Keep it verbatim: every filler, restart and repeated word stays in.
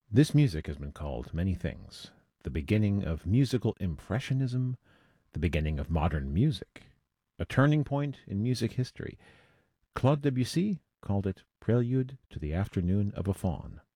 This music has been called many things: the beginning of musical impressionism, the beginning of modern music, a turning point in music history. Claude Debussy called it Prelude to the Afternoon of a Faun.